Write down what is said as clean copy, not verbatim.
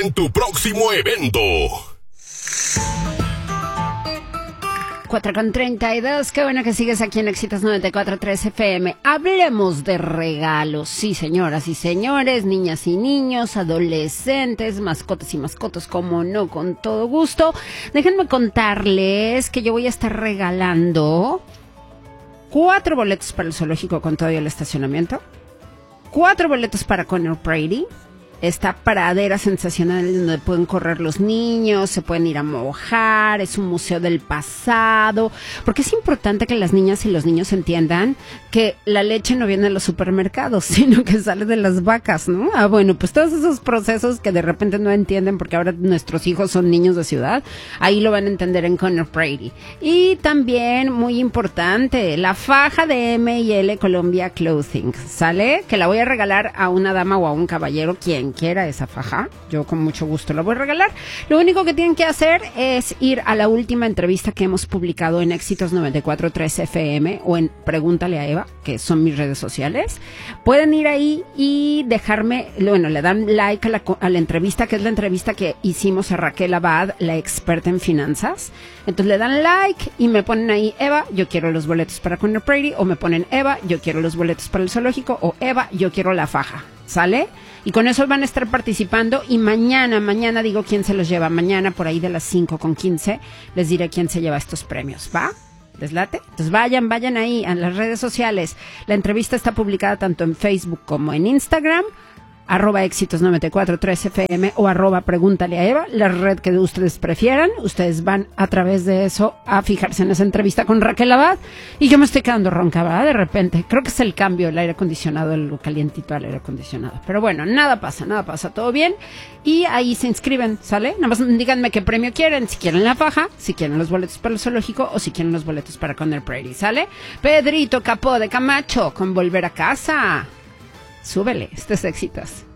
en tu próximo evento. 4:32, qué bueno que sigues aquí en Éxitos 94.3 FM. Hablemos de regalos, sí señoras y señores, niñas y niños, adolescentes, mascotas y mascotas, como no, con todo gusto. Déjenme contarles que yo voy a estar regalando 4 boletos para el zoológico con todo y el estacionamiento, 4 boletos para Conner Prairie, esta pradera sensacional donde pueden correr los niños, se pueden ir a mojar, es un museo del pasado, porque es importante que las niñas y los niños entiendan que la leche no viene de los supermercados, sino que sale de las vacas, ¿no? Bueno, pues todos esos procesos que de repente no entienden porque ahora nuestros hijos son niños de ciudad, ahí lo van a entender en Conner Prairie. Y también, muy importante, la faja de M&L Colombia Clothing, ¿sale? Que la voy a regalar a una dama o a un caballero, quien quiera esa faja, yo con mucho gusto la voy a regalar. Lo único que tienen que hacer es ir a la última entrevista que hemos publicado en Éxitos 94.3 FM o en Pregúntale a Eva, que son mis redes sociales. Pueden ir ahí y dejarme, bueno, le dan like a la entrevista, que es la entrevista que hicimos a Raquel Abad, la experta en finanzas. Entonces le dan like y me ponen ahí, Eva, yo quiero los boletos para Conner Prairie, o me ponen, Eva, yo quiero los boletos para el zoológico, o Eva, yo quiero la faja, ¿sale? Y con eso van a estar participando y mañana digo quién se los lleva. Mañana por ahí de las 5:15 les diré quién se lleva estos premios, ¿va? ¿Les late? Entonces vayan ahí a las redes sociales. La entrevista está publicada tanto en Facebook como en Instagram, @éxitos 94.3 FM o @pregúntale a Eva, la red que ustedes prefieran. Ustedes van a través de eso a fijarse en esa entrevista con Raquel Abad. Y yo me estoy quedando ronca, ¿verdad? De repente. Creo que es el cambio del aire acondicionado, el calientito al aire acondicionado. Pero bueno, nada pasa, todo bien. Y ahí se inscriben, ¿sale? Nada más díganme qué premio quieren. Si quieren la faja, si quieren los boletos para el zoológico o si quieren los boletos para Conner Prairie, ¿sale? Pedrito Capó de Camacho con Volver a Casa. Súbele, este es Éxitos.